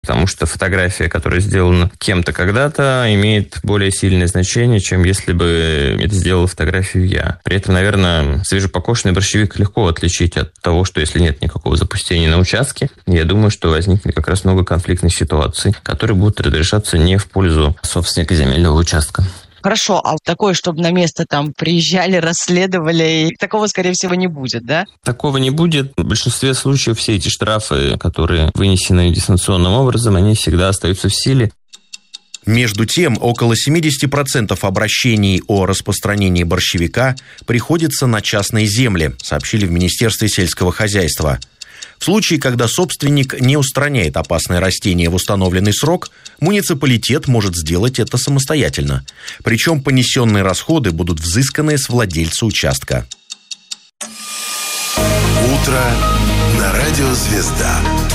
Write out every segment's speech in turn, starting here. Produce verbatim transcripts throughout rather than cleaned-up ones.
Потому что фотография, которая сделана кем-то когда-то, имеет более сильное значение, чем если бы это сделала фотографию я. При этом, наверное, свежепокошенный борщевик легко отличить от того, что если нет никакого запустения на участке, я думаю, что возникнет как раз много конфликтных ситуаций, которые будут разрешаться не в пользу собственника земельного участка. Хорошо, а такое, чтобы на место там приезжали, расследовали, такого, скорее всего, не будет, да? Такого не будет. В большинстве случаев все эти штрафы, которые вынесены дистанционным образом, они всегда остаются в силе. Между тем, около семьдесят процентов обращений о распространении борщевика приходится на частные земли, сообщили в Министерстве сельского хозяйства. В случае, когда собственник не устраняет опасное растение в установленный срок, муниципалитет может сделать это самостоятельно. Причем понесенные расходы будут взысканы с владельца участка. Утро на радио «Звезда».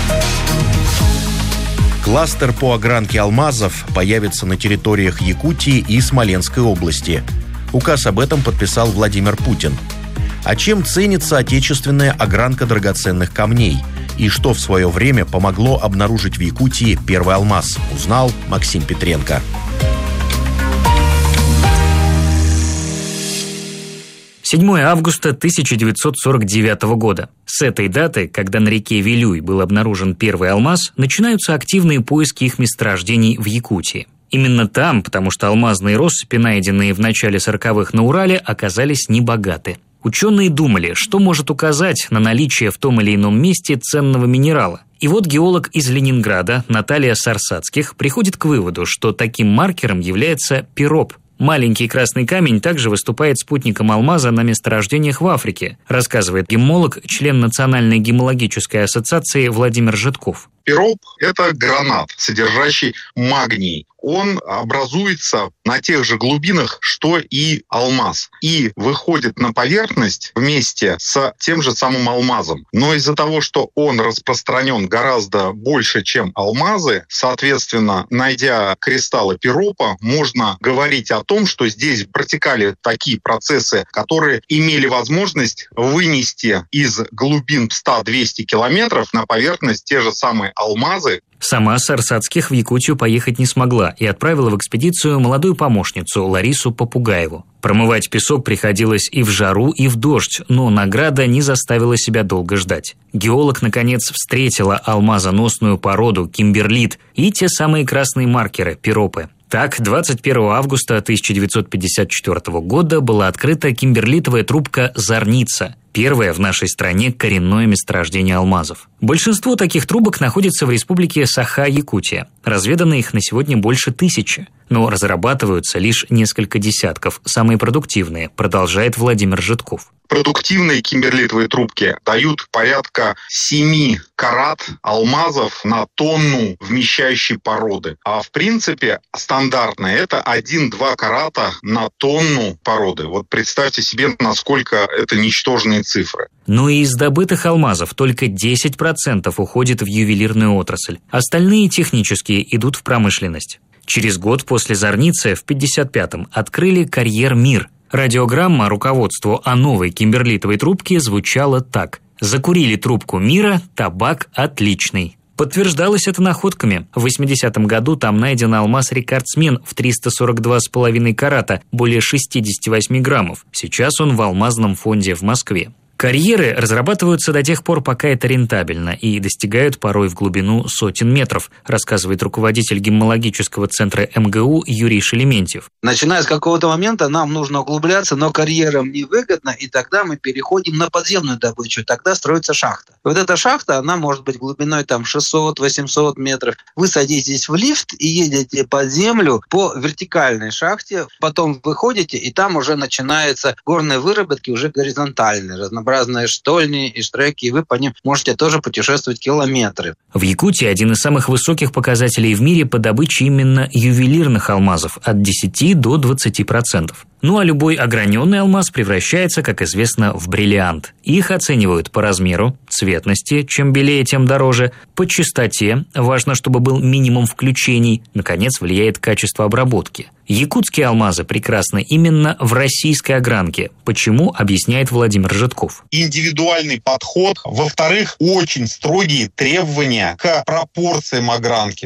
Кластер по огранке алмазов появится на территориях Якутии и Смоленской области. Указ об этом подписал Владимир Путин. А чем ценится отечественная огранка драгоценных камней? И что в свое время помогло обнаружить в Якутии первый алмаз, узнал Максим Петренко. седьмое августа тысяча девятьсот сорок девятого года. С этой даты, когда на реке Вилюй был обнаружен первый алмаз, начинаются активные поиски их месторождений в Якутии. Именно там, потому что алмазные россыпи, найденные в начале сороковых на Урале, оказались небогаты. Ученые думали, что может указать на наличие в том или ином месте ценного минерала. И вот геолог из Ленинграда Наталья Сарсацких приходит к выводу, что таким маркером является пироп. Маленький красный камень также выступает спутником алмаза на месторождениях в Африке, рассказывает гемолог, член Национальной гемологической ассоциации Владимир Житков. Пироп – это гранат, содержащий магний. Он образуется на тех же глубинах, что и алмаз, и выходит на поверхность вместе с тем же самым алмазом. Но из-за того, что он распространен гораздо больше, чем алмазы, соответственно, найдя кристаллы пиропа, можно говорить о том, что здесь протекали такие процессы, которые имели возможность вынести из глубин сто-двести километров на поверхность те же самые алмазы. Сама Сарсацких в Якутию поехать не смогла и отправила в экспедицию молодую помощницу Ларису Попугаеву. Промывать песок приходилось и в жару, и в дождь, но награда не заставила себя долго ждать. Геолог, наконец, встретила алмазоносную породу кимберлит и те самые красные маркеры – пиропы. Так, двадцать первого августа тысяча девятьсот пятьдесят четвёртого года была открыта кимберлитовая трубка «Зорница», первое в нашей стране коренное месторождение алмазов. Большинство таких трубок находится в республике Саха-Якутия. Разведано их на сегодня больше тысячи, но разрабатываются лишь несколько десятков, самые продуктивные, продолжает Владимир Житков. Продуктивные кимберлитовые трубки дают порядка семи карат алмазов на тонну вмещающей породы. А в принципе стандартное это один-два карата на тонну породы. Вот представьте себе, насколько это ничтожные цифры. Но и из добытых алмазов только десять процентов уходит в ювелирную отрасль. Остальные технические идут в промышленность. Через год после Зорницы в пятьдесят пятом открыли карьер «Мир». Радиограмма руководству о новой кимберлитовой трубке звучала так: «Закурили трубку Мира, табак отличный». Подтверждалось это находками. В восьмидесятом году там найден алмаз-рекордсмен в триста сорок два с половиной карата, более шестьдесят восемь граммов. Сейчас он в алмазном фонде в Москве. Карьеры разрабатываются до тех пор, пока это рентабельно, и достигают порой в глубину сотен метров, рассказывает руководитель гемологического центра эм гэ у Юрий Шелементьев. Начиная с какого-то момента нам нужно углубляться, но карьерам невыгодно, и тогда мы переходим на подземную добычу, тогда строится шахта. Вот эта шахта, она может быть глубиной там шестьсот-восемьсот метров. Вы садитесь в лифт и едете под землю по вертикальной шахте, потом выходите, и там уже начинаются горные выработки, уже горизонтальные, разнообразные. Разные штольни и штреки, и вы по ним можете тоже путешествовать километры. В Якутии один из самых высоких показателей в мире по добыче именно ювелирных алмазов – от десяти до двадцати процентов. Ну а любой ограненный алмаз превращается, как известно, в бриллиант. Их оценивают по размеру, цветности, чем белее, тем дороже, по чистоте, важно, чтобы был минимум включений, наконец, влияет качество обработки. Якутские алмазы прекрасны именно в российской огранке. Почему, объясняет Владимир Житков. Индивидуальный подход. Во-вторых, очень строгие требования к пропорциям огранки.